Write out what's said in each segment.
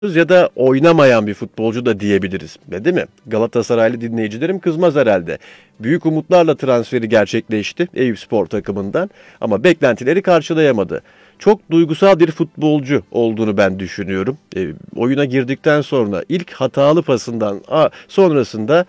ya da oynamayan bir futbolcu da diyebiliriz. Değil mi? Galatasaraylı dinleyicilerim kızmaz herhalde. Büyük umutlarla transferi gerçekleşti Eyüpspor takımından ama beklentileri karşılayamadı. Çok duygusal bir futbolcu olduğunu ben düşünüyorum. Oyuna girdikten sonra ilk hatalı pasından sonrasında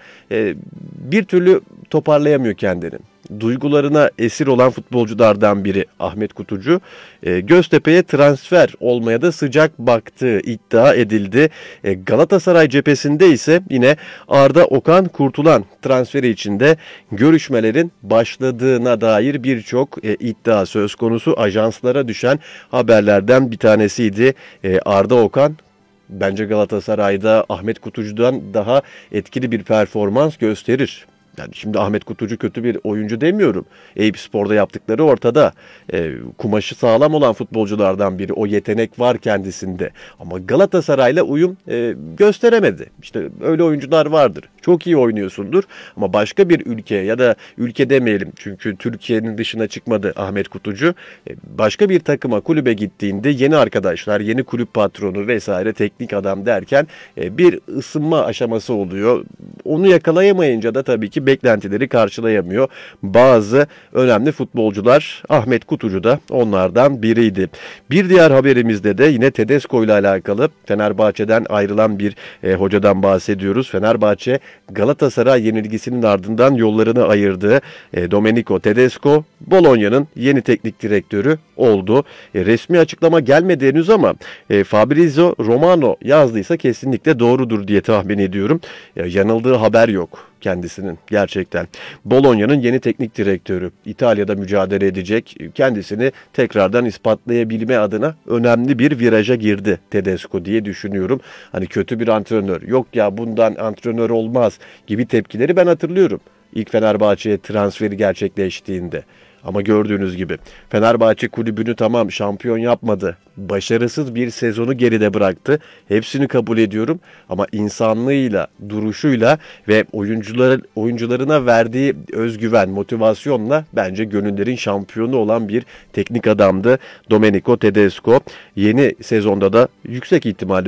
bir türlü toparlayamıyor kendini. Duygularına esir olan futbolculardan biri Ahmet Kutucu. Göztepe'ye transfer olmaya da sıcak baktığı iddia edildi. Galatasaray cephesinde ise yine Arda Okan Kurtulan transferi içinde görüşmelerin başladığına dair birçok iddia söz konusu. Ajanslara düşen haberlerden bir tanesiydi. Arda Okan bence Galatasaray'da Ahmet Kutucu'dan daha etkili bir performans gösterir. Yani şimdi Ahmet Kutucu kötü bir oyuncu demiyorum. Eyüpspor'da yaptıkları ortada. Kumaşı sağlam olan futbolculardan biri. O yetenek var kendisinde. Ama Galatasaray'la uyum gösteremedi. İşte öyle oyuncular vardır. Çok iyi oynuyorsundur. Ama başka bir ülke ya da ülke demeyelim. Çünkü Türkiye'nin dışına çıkmadı Ahmet Kutucu. Başka bir takıma, kulübe gittiğinde yeni arkadaşlar, yeni kulüp patronu vesaire teknik adam derken bir ısınma aşaması oluyor. Onu yakalayamayınca da tabii ki beklentileri karşılayamıyor. Bazı önemli futbolcular, Ahmet Kutucu da onlardan biriydi. Bir diğer haberimizde de yine Tedesco ile alakalı Fenerbahçe'den ayrılan bir hocadan bahsediyoruz. Fenerbahçe Galatasaray yenilgisinin ardından yollarını ayırdığı Domenico Tedesco Bologna'nın yeni teknik direktörü oldu. Resmi açıklama gelmedi henüz ama Fabrizio Romano yazdıysa kesinlikle doğrudur diye tahmin ediyorum. Yanıldığı haber yok kendisinin gerçekten. Bologna'nın yeni teknik direktörü. İtalya'da mücadele edecek. Kendisini tekrardan ispatlayabilme adına önemli bir viraja girdi Tedesco diye düşünüyorum. Hani kötü bir antrenör. Yok ya bundan antrenör olmaz gibi tepkileri ben hatırlıyorum. İlk Fenerbahçe'ye transferi gerçekleştiğinde. Ama gördüğünüz gibi Fenerbahçe kulübünü tamam şampiyon yapmadı. Başarısız bir sezonu geride bıraktı. Hepsini kabul ediyorum ama insanlığıyla, duruşuyla ve oyuncularına verdiği özgüven, motivasyonla bence gönüllerin şampiyonu olan bir teknik adamdı Domenico Tedesco. Yeni sezonda da yüksek ihtimalle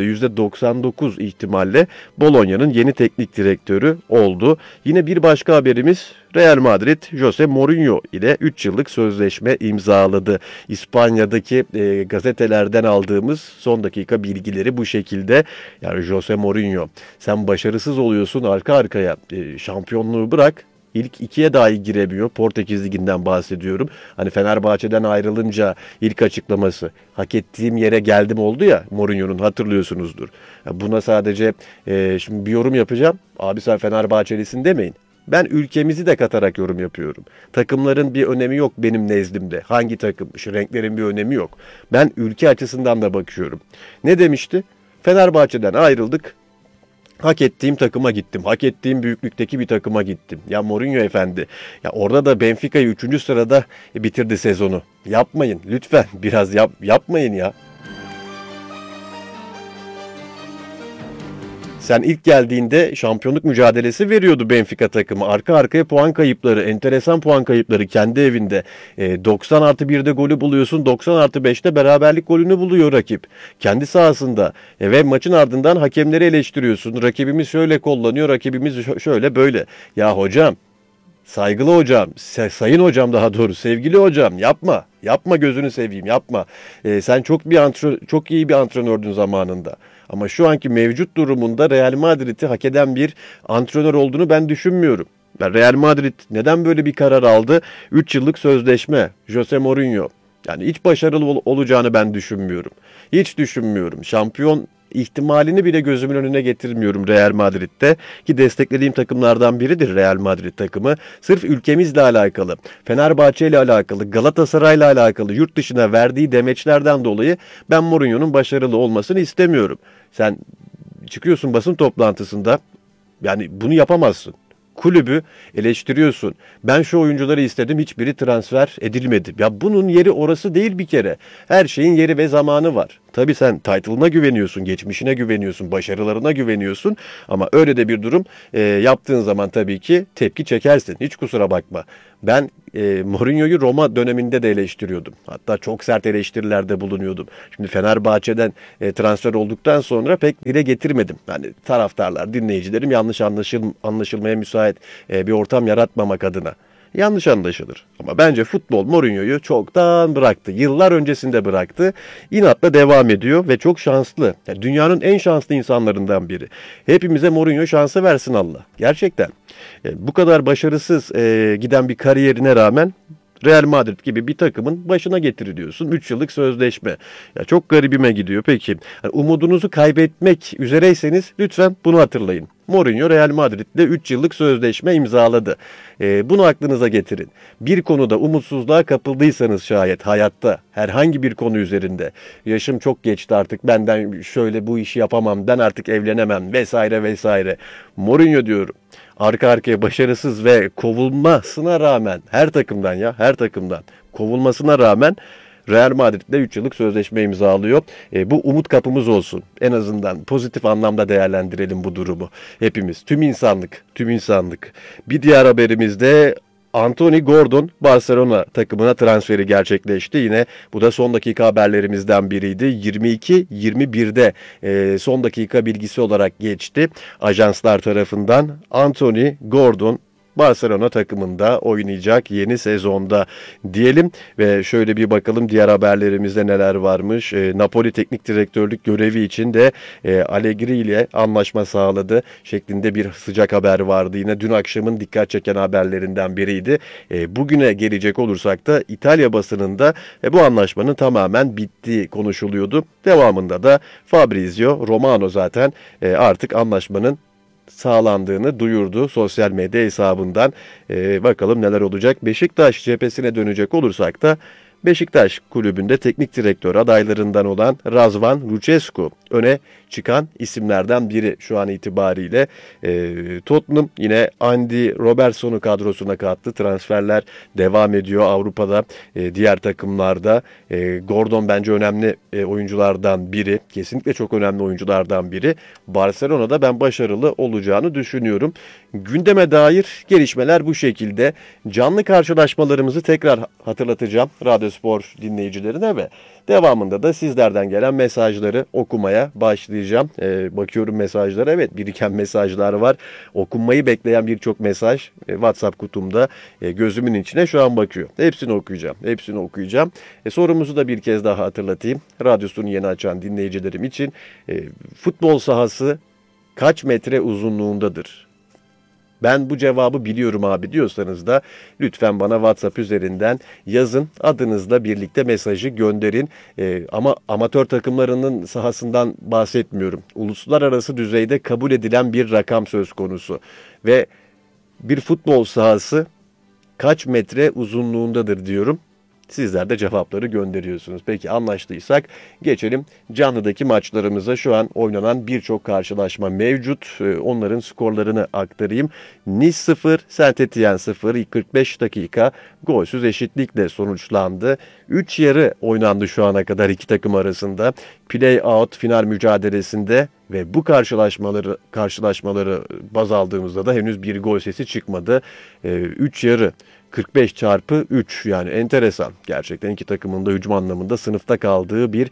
%99 ihtimalle Bologna'nın yeni teknik direktörü oldu. Yine bir başka haberimiz Real Madrid Jose Mourinho ile 3 yıllık sözleşme imzaladı. İspanya'daki gazetelerden aldığımız son dakika bilgileri bu şekilde. Yani Jose Mourinho sen başarısız oluyorsun arka arkaya şampiyonluğu bırak. İlk ikiye dahi giremiyor. Portekiz Ligi'nden bahsediyorum. Hani Fenerbahçe'den ayrılınca ilk açıklaması hak ettiğim yere geldim oldu ya Mourinho'nun hatırlıyorsunuzdur. Buna sadece şimdi bir yorum yapacağım. Abi sen Fenerbahçelisin demeyin. Ben ülkemizi de katarak yorum yapıyorum. Takımların bir önemi yok benim nezdimde. Hangi takım? Şu renklerin bir önemi yok. Ben ülke açısından da bakıyorum. Ne demişti? Fenerbahçe'den ayrıldık. Hak ettiğim takıma gittim. Hak ettiğim büyüklükteki bir takıma gittim. Ya Mourinho efendi. Ya orada da Benfica'yı 3. sırada bitirdi sezonu. Yapmayın lütfen. Biraz yapmayın ya. Sen ilk geldiğinde şampiyonluk mücadelesi veriyordu Benfica takımı. Arka arkaya puan kayıpları, enteresan puan kayıpları kendi evinde. 90 artı 1'de golü buluyorsun, 90 artı 5'te beraberlik golünü buluyor rakip. Kendi sahasında. Ve maçın ardından hakemleri eleştiriyorsun. Rakibimiz şöyle kullanıyor, rakibimiz şöyle böyle. Ya hocam, saygılı hocam, sayın hocam daha doğru, sevgili hocam yapma. Yapma gözünü seveyim yapma. Sen çok iyi bir antrenördün zamanında. Ama şu anki mevcut durumunda Real Madrid'i hak eden bir antrenör olduğunu ben düşünmüyorum. Real Madrid neden böyle bir karar aldı? 3 yıllık sözleşme, Jose Mourinho. Yani hiç başarılı olacağını ben düşünmüyorum. Hiç düşünmüyorum. Şampiyon ihtimalini bile gözümün önüne getirmiyorum Real Madrid'de. Ki desteklediğim takımlardan biridir Real Madrid takımı. Sırf ülkemizle alakalı, Fenerbahçe ile alakalı, Galatasaray ile alakalı yurt dışına verdiği demeçlerden dolayı ben Mourinho'nun başarılı olmasını istemiyorum. Sen çıkıyorsun basın toplantısında yani bunu yapamazsın. Kulübü eleştiriyorsun. Ben şu oyuncuları istedim hiçbiri transfer edilmedi. Ya bunun yeri orası değil bir kere. Her şeyin yeri ve zamanı var. Tabii sen title'ına güveniyorsun, geçmişine güveniyorsun, başarılarına güveniyorsun. Ama öyle de bir durum yaptığın zaman tabii ki tepki çekersin. Hiç kusura bakma. Ben Mourinho'yu Roma döneminde de eleştiriyordum. Hatta çok sert eleştirilerde bulunuyordum. Şimdi Fenerbahçe'den transfer olduktan sonra pek dile getirmedim. Yani taraftarlar, dinleyicilerim yanlış anlaşılmaya müsait bir ortam yaratmamak adına. Yanlış anlaşılır. Ama bence futbol Mourinho'yu çoktan bıraktı. Yıllar öncesinde bıraktı. İnatla devam ediyor ve çok şanslı. Yani dünyanın en şanslı insanlarından biri. Hepimize Mourinho şansı versin Allah. Gerçekten. Bu kadar başarısız giden bir kariyerine rağmen Real Madrid gibi bir takımın başına getiriliyorsun. 3 yıllık sözleşme. Ya çok garibime gidiyor. Peki yani umudunuzu kaybetmek üzereyseniz lütfen bunu hatırlayın. Mourinho Real Madrid'le 3 yıllık sözleşme imzaladı. Bunu aklınıza getirin. Bir konuda umutsuzluğa kapıldıysanız şayet hayatta herhangi bir konu üzerinde yaşım çok geçti artık benden şöyle bu işi yapamam ben artık evlenemem vesaire vesaire. Mourinho diyorum. Arka arkaya başarısız ve kovulmasına rağmen her takımdan kovulmasına rağmen Real Madrid'le 3 yıllık sözleşme imzalıyor. Bu umut kapımız olsun. En azından pozitif anlamda değerlendirelim bu durumu. Hepimiz, tüm insanlık. Bir diğer haberimizde Anthony Gordon Barcelona takımına transferi gerçekleşti. Yine bu da son dakika haberlerimizden biriydi. 22-21'de son dakika bilgisi olarak geçti. Ajanslar tarafından Anthony Gordon Barcelona takımında oynayacak yeni sezonda diyelim ve şöyle bir bakalım diğer haberlerimizde neler varmış. Napoli teknik direktörlük görevi için de Allegri ile anlaşma sağladı şeklinde bir sıcak haber vardı. Yine dün akşamın dikkat çeken haberlerinden biriydi. Bugüne gelecek olursak da İtalya basınında bu anlaşmanın tamamen bittiği konuşuluyordu. Devamında da Fabrizio Romano zaten artık anlaşmanın sağlandığını duyurdu sosyal medya hesabından. Bakalım neler olacak. Beşiktaş cephesine dönecek olursak da Beşiktaş kulübünde teknik direktör adaylarından olan Razvan Lucescu öne çıkan isimlerden biri şu an itibariyle. Tottenham yine Andy Robertson'u kadrosuna kattı. Transferler devam ediyor Avrupa'da, diğer takımlarda. Gordon bence önemli oyunculardan biri. Kesinlikle çok önemli oyunculardan biri. Barcelona'da ben başarılı olacağını düşünüyorum. Gündeme dair gelişmeler bu şekilde. Canlı karşılaşmalarımızı tekrar hatırlatacağım Radyospor dinleyicilerine ve devamında da sizlerden gelen mesajları okumaya başlayacağım. Bakıyorum mesajlara. Evet, biriken mesajlar var. Okunmayı bekleyen birçok mesaj WhatsApp kutumda gözümün içine şu an bakıyor. Hepsini okuyacağım. Sorumuzu da bir kez daha hatırlatayım. Radyosunu yeni açan dinleyicilerim için futbol sahası kaç metre uzunluğundadır? Ben bu cevabı biliyorum abi diyorsanız da lütfen bana WhatsApp üzerinden yazın. Adınızla birlikte mesajı gönderin. Ama amatör takımlarının sahasından bahsetmiyorum. Uluslararası düzeyde kabul edilen bir rakam söz konusu. Ve bir futbol sahası kaç metre uzunluğundadır diyorum. Sizler de cevapları gönderiyorsunuz. Peki anlaştıysak geçelim canlıdaki maçlarımıza. Şu an oynanan birçok karşılaşma mevcut. Onların skorlarını aktarayım. Nice 0, Saint-Étienne 0. İlk 45 dakika golsüz eşitlikle sonuçlandı. 3 yarı oynandı şu ana kadar iki takım arasında. Play-out final mücadelesinde ve bu karşılaşmaları baz aldığımızda da henüz bir gol sesi çıkmadı. 3 yarı 45 çarpı 3 yani enteresan. Gerçekten iki takımın da hücum anlamında sınıfta kaldığı bir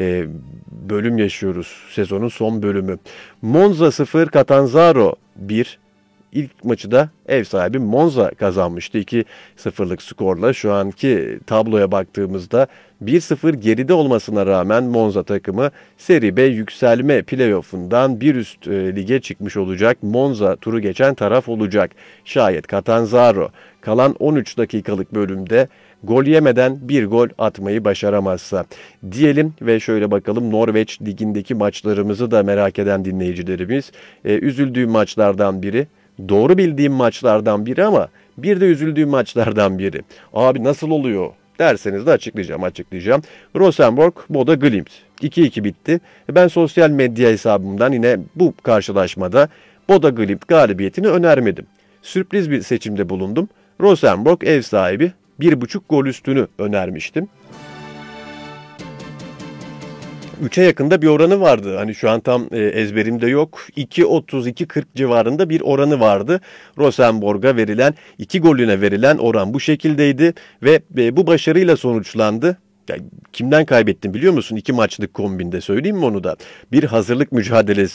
bölüm yaşıyoruz. Sezonun son bölümü. Monza 0, Catanzaro 1. İlk maçı da ev sahibi Monza kazanmıştı 2-0'lık skorla. Şu anki tabloya baktığımızda 1-0 geride olmasına rağmen Monza takımı Serie B yükselme playoff'undan bir üst lige çıkmış olacak. Monza turu geçen taraf olacak. Şayet Catanzaro kalan 13 dakikalık bölümde gol yemeden bir gol atmayı başaramazsa diyelim ve şöyle bakalım Norveç ligindeki maçlarımızı da merak eden dinleyicilerimiz. Üzüldüğüm maçlardan biri. Doğru bildiğim maçlardan biri ama bir de üzüldüğüm maçlardan biri. Abi nasıl oluyor derseniz de açıklayacağım. Rosenborg, Bodo Glimt 2-2 bitti. Ben sosyal medya hesabımdan yine bu karşılaşmada Bodo Glimt galibiyetini önermedim. Sürpriz bir seçimde bulundum. Rosenborg ev sahibi 1,5 gol üstünü önermiştim. 3'e yakında bir oranı vardı. Hani şu an tam ezberimde yok. 2.30-2.40 civarında bir oranı vardı. Rosenborg'a verilen 2 golüne verilen oran bu şekildeydi ve bu başarıyla sonuçlandı. Ya, kimden kaybettim biliyor musun? 2 maçlık kombinde söyleyeyim mi onu da? Bir hazırlık mücadelesi